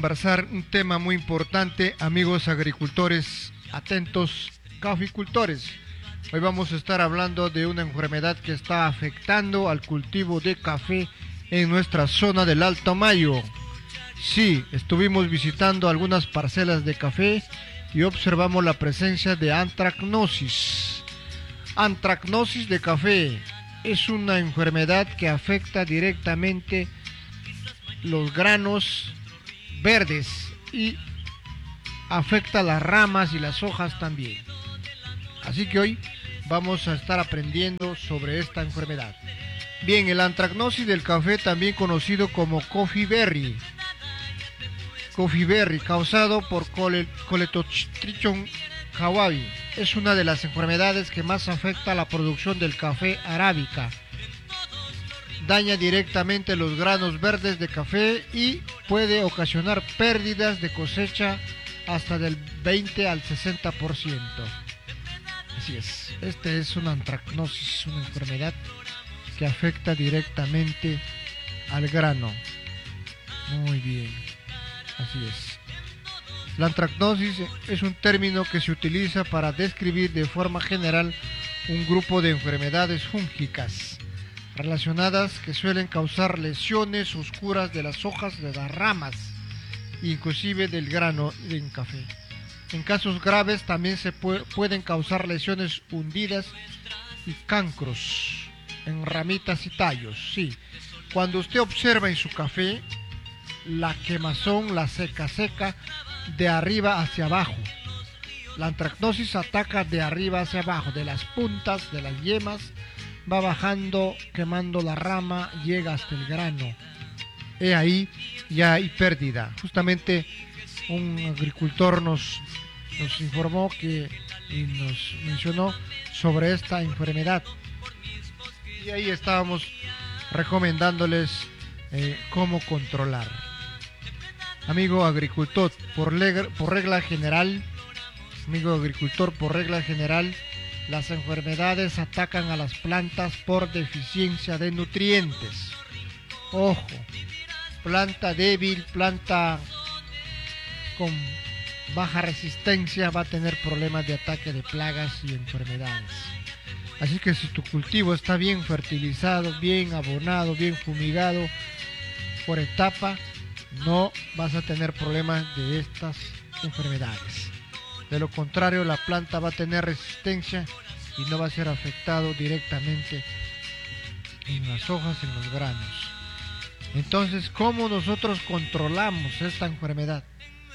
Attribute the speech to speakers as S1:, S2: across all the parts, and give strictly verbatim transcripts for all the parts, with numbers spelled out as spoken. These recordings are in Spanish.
S1: conversar un tema muy importante, amigos agricultores, atentos, caficultores. Hoy vamos a estar hablando de una enfermedad que está afectando al cultivo de café en nuestra zona del Alto Mayo. Sí, estuvimos visitando algunas parcelas de café y observamos la presencia de antracnosis. Antracnosis de café es una enfermedad que afecta directamente los granos verdes y afecta las ramas y las hojas también. Así que hoy vamos a estar aprendiendo sobre esta enfermedad. Bien, el antracnosis del café, también conocido como coffee berry, coffee berry, causado por Coletotrichum hawai, es una de las enfermedades que más afecta a la producción del café arábica. Daña directamente los granos verdes de café y puede ocasionar pérdidas de cosecha hasta del veinte al sesenta por ciento. Así es, este es una antracnosis, una enfermedad que afecta directamente al grano. Muy bien, así es. La antracnosis es un término que se utiliza para describir de forma general un grupo de enfermedades fúngicas relacionadas que suelen causar lesiones oscuras de las hojas, de las ramas, inclusive del grano en café. En casos graves también se pu- pueden causar lesiones hundidas y cancros en ramitas y tallos. Sí, cuando usted observa en su café la quemazón, la seca seca, de arriba hacia abajo. La antracnosis ataca de arriba hacia abajo, de las puntas, de las yemas, va bajando, quemando la rama, llega hasta el grano. He ahí ya hay pérdida. Justamente un agricultor nos, nos informó que y nos mencionó sobre esta enfermedad. Y ahí estábamos recomendándoles eh, cómo controlar. Amigo agricultor, por, leg- por regla general, amigo agricultor, por regla general, las enfermedades atacan a las plantas por deficiencia de nutrientes. Ojo, planta débil, planta con baja resistencia va a tener problemas de ataque de plagas y enfermedades. Así que si tu cultivo está bien fertilizado, bien abonado, bien fumigado por etapa, no vas a tener problemas de estas enfermedades. De lo contrario, la planta va a tener resistencia y no va a ser afectado directamente en las hojas, en los granos. Entonces, ¿cómo nosotros controlamos esta enfermedad?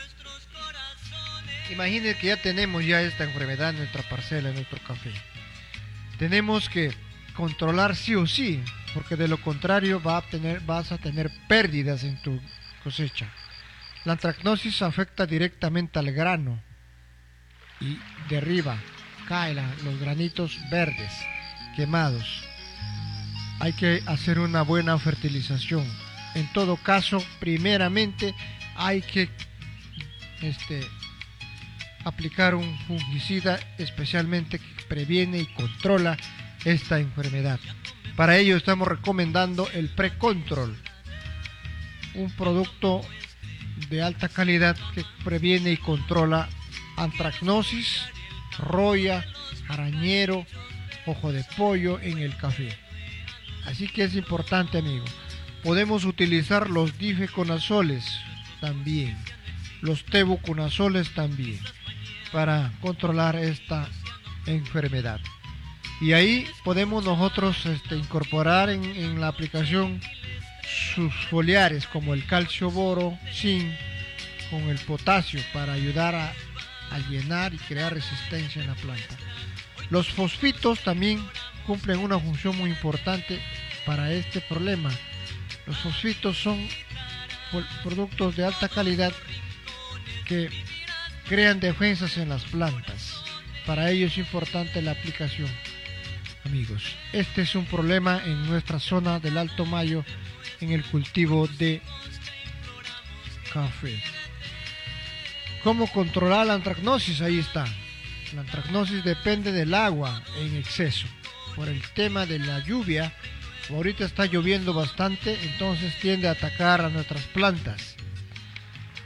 S1: Imaginen que ya tenemos ya esta enfermedad en nuestra parcela, en nuestro café. Tenemos que controlar sí o sí, porque de lo contrario va a tener, vas a tener pérdidas en tu cosecha. La antracnosis afecta directamente al grano y derriba, caen los granitos verdes, quemados. Hay que hacer una buena fertilización. En todo caso, primeramente hay que este, aplicar un fungicida especialmente que previene y controla esta enfermedad. Para ello estamos recomendando el Precontrol, un producto de alta calidad que previene y controla antracnosis, roya, arañero, ojo de pollo en el café. Así que es importante, amigo. Podemos utilizar los difeconazoles también, los tebuconazoles también, para controlar esta enfermedad. Y ahí podemos nosotros este, incorporar en, en la aplicación sus foliares como el calcio boro, zinc, con el potasio para ayudar a a llenar y crear resistencia en la planta. Los fosfitos también cumplen una función muy importante para este problema. Los fosfitos son productos de alta calidad que crean defensas en las plantas. Para ello es importante la aplicación, amigos. Este es un problema en nuestra zona del Alto Mayo en el cultivo de café. ¿Cómo controlar la antracnosis? Ahí está. La antracnosis depende del agua en exceso. Por el tema de la lluvia, ahorita está lloviendo bastante, entonces tiende a atacar a nuestras plantas.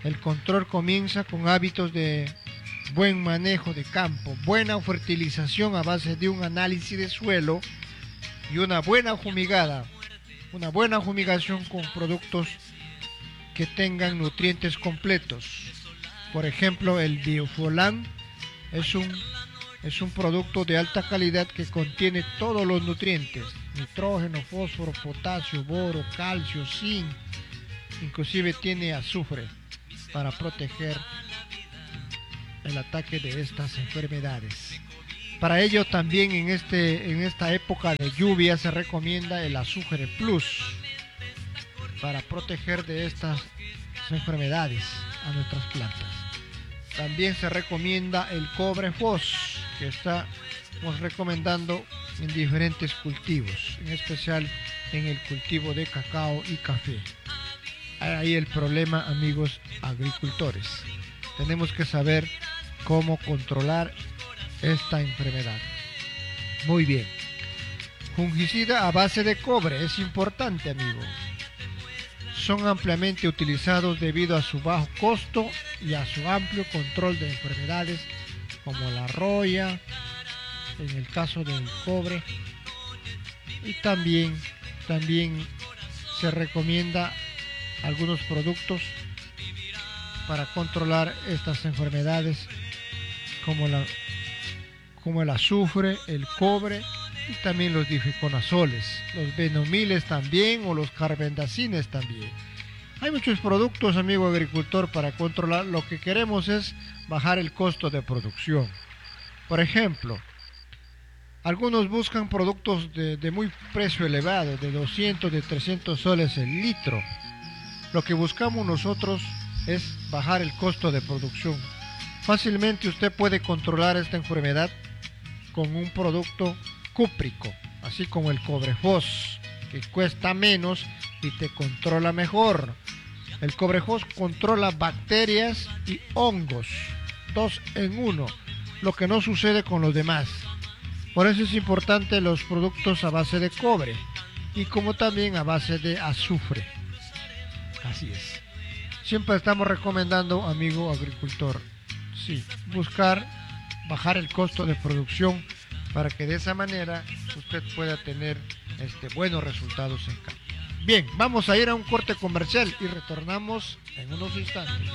S1: El control comienza con hábitos de buen manejo de campo, buena fertilización a base de un análisis de suelo y una buena fumigada. Una buena fumigación con productos que tengan nutrientes completos. Por ejemplo, el Biofolan es un, es un producto de alta calidad que contiene todos los nutrientes: nitrógeno, fósforo, potasio, boro, calcio, zinc. Inclusive tiene azufre para proteger el ataque de estas enfermedades. Para ello también en, este, en esta época de lluvia se recomienda el Azufre Plus para proteger de estas enfermedades a nuestras plantas. También se recomienda el Cobre Fos, que estamos recomendando en diferentes cultivos, en especial en el cultivo de cacao y café. Ahí el problema, amigos agricultores. Tenemos que saber cómo controlar esta enfermedad. Muy bien. Fungicida a base de cobre es importante, amigo. Son ampliamente utilizados debido a su bajo costo y a su amplio control de enfermedades como la roya, en el caso del cobre, y también, también se recomienda algunos productos para controlar estas enfermedades como la como el azufre, el cobre y también los difeconazoles, los benomiles también o los carbendazines también. Hay muchos productos, amigo agricultor, para controlar. Lo que queremos es bajar el costo de producción. Por ejemplo, algunos buscan productos de, de muy precio elevado, de doscientos, de trescientos soles el litro. Lo que buscamos nosotros es bajar el costo de producción. Fácilmente usted puede controlar esta enfermedad con un producto cúprico, así como el Cobrefos, que cuesta menos y te controla mejor. El Cobrefos controla bacterias y hongos, dos en uno, lo que no sucede con los demás. Por eso es importante los productos a base de cobre y como también a base de azufre. Así es. Siempre estamos recomendando, amigo agricultor, sí, buscar bajar el costo de producción para que de esa manera usted pueda tener este, buenos resultados en campo. Bien, vamos a ir a un corte comercial y retornamos en unos instantes.